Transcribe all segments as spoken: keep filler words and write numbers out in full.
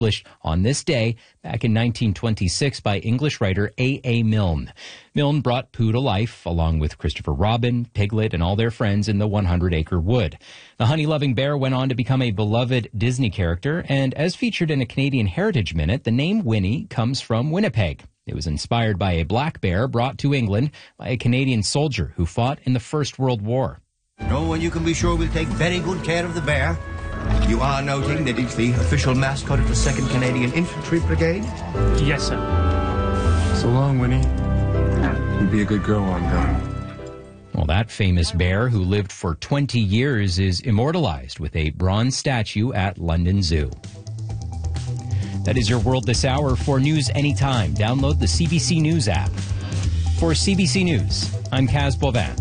Published on this day back in nineteen twenty-six by English writer A A. Milne. Milne brought Pooh to life along with Christopher Robin, Piglet, and all their friends in the hundred acre wood. The honey-loving bear went on to become a beloved Disney character, and as featured in a Canadian Heritage Minute, the name Winnie comes from Winnipeg. It was inspired by a black bear brought to England by a Canadian soldier who fought in the First World War. No one you can be sure will take very good care of the bear. You are noting that it's the official mascot of the second Canadian Infantry Brigade? Yes, sir. So long, Winnie. You be a good girl on God. Well, that famous bear who lived for twenty years is immortalized with a bronze statue at London Zoo. That is your World This Hour. For news anytime, download the C B C News app. For C B C News, I'm Kaz Boivin.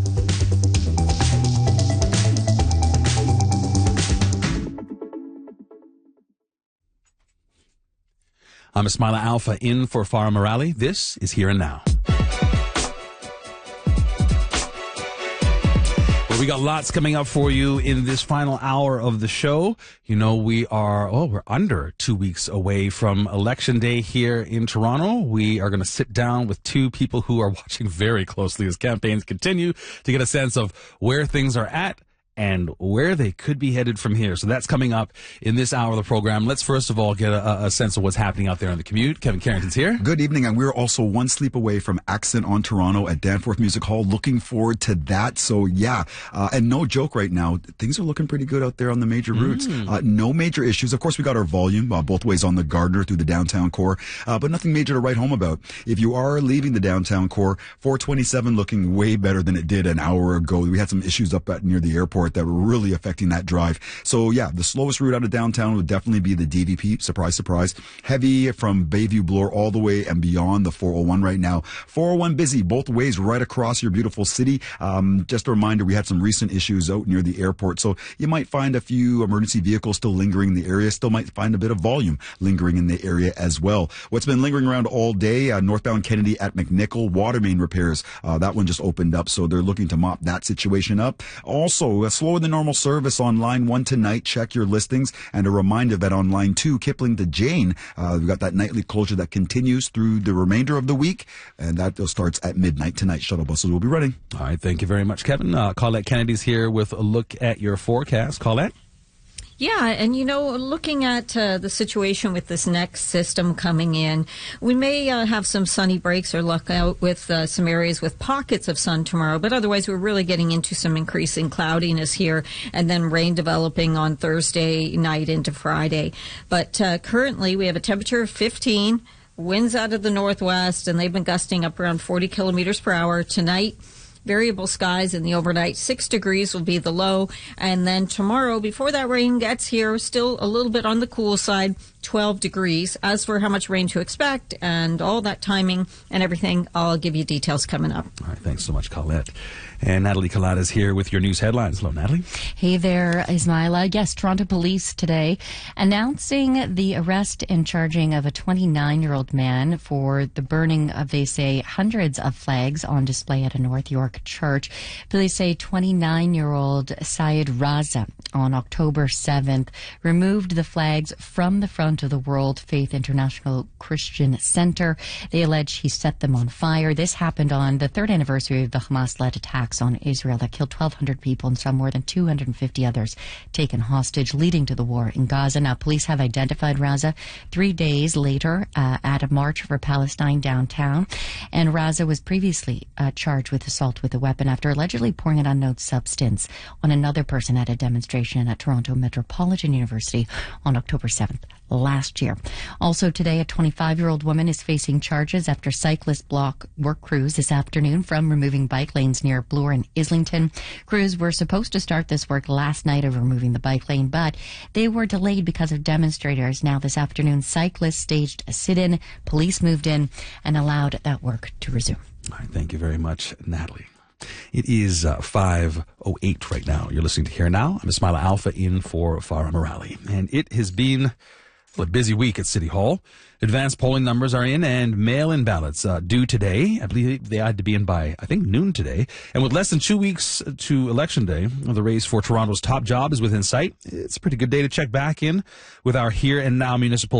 I'm Ismaila Alfa in for Farah Morali. This is Here and Now. Well, we got lots coming up for you in this final hour of the show. You know, we are, oh, we're under two weeks away from Election Day here in Toronto. We are going to sit down with two people who are watching very closely as campaigns continue to get a sense of where things are at and where they could be headed from here. So that's coming up in this hour of the program. Let's first of all get a, a sense of what's happening out there on the commute. Kevin Carrington's here. Good evening, and we're also one sleep away from Accent on Toronto at Danforth Music Hall. Looking forward to that. So yeah, uh, and no joke right now, things are looking pretty good out there on the major routes. Mm. Uh, no major issues. Of course, we got our volume uh, both ways on the Gardiner through the downtown core, uh, but nothing major to write home about. If you are leaving the downtown core, four twenty-seven looking way better than it did an hour ago. We had some issues up at near the airport that were really affecting that drive. So yeah, the slowest route out of downtown would definitely be the D V P. Surprise, surprise. Heavy from Bayview Bloor all the way and beyond the four oh one right now. four oh one busy both ways right across your beautiful city. Um, just a reminder, we had some recent issues out near the airport. So you might find a few emergency vehicles still lingering in the area. Still might find a bit of volume lingering in the area as well. What's been lingering around all day, uh, northbound Kennedy at McNichol, water main repairs. Uh, that one just opened up. So they're looking to mop that situation up. Also, uh, slower than normal service on line one tonight. Check your listings. And a reminder that on line two, Kipling to Jane, uh, we've got that nightly closure that continues through the remainder of the week. And that starts at midnight tonight. Shuttle buses will be running. All right. Thank you very much, Kevin. Uh, Colette Kennedy's here with a look at your forecast. Colette? Yeah, and you know, looking at uh, the situation with this next system coming in, we may uh, have some sunny breaks or luck out with uh, some areas with pockets of sun tomorrow, but otherwise we're really getting into some increasing cloudiness here and then rain developing on Thursday night into Friday. But uh, currently we have a temperature of fifteen, winds out of the northwest, and they've been gusting up around forty kilometers per hour tonight. Variable skies in the overnight. Six degrees will be the low. And then tomorrow, before that rain gets here, still a little bit on the cool side, twelve degrees. As for how much rain to expect and all that timing and everything, I'll give you details coming up. All right. Thanks so much, Colette. And Natalie Collada is here with your news headlines. Hello, Natalie. Hey there, Ismaila. Yes, Toronto police today announcing the arrest and charging of a twenty-nine-year-old man for the burning of, they say, hundreds of flags on display at a North York church. Police say twenty-nine-year-old Syed Raza on October seventh removed the flags from the front of the World Faith International Christian Center. They allege he set them on fire. This happened on the third anniversary of the Hamas-led attacks on Israel that killed twelve hundred people and saw more than two hundred fifty others taken hostage, leading to the war in Gaza. Now, police have identified Raza three days later uh, at a march for Palestine downtown. And Raza was previously uh, charged with assault with a weapon after allegedly pouring an unknown substance on another person at a demonstration at Toronto Metropolitan University on October seventh last year. Also today, a twenty-five-year-old woman is facing charges after cyclists block work crews this afternoon from removing bike lanes near Bloor and Islington. Crews were supposed to start this work last night of removing the bike lane, but they were delayed because of demonstrators. Now this afternoon, cyclists staged a sit-in, police moved in and allowed that work to resume. All right, thank you very much, Natalie. It is uh, five oh eight right now. You're listening to Here Now. I'm Ismaila Alfa in for Farah Morali. And it has been well, a busy week at City Hall. Advanced polling numbers are in and mail-in ballots uh, due today. I believe they had to be in by, I think, noon today. And with less than two weeks to Election Day, the race for Toronto's top job is within sight. It's a pretty good day to check back in with our Here and Now municipal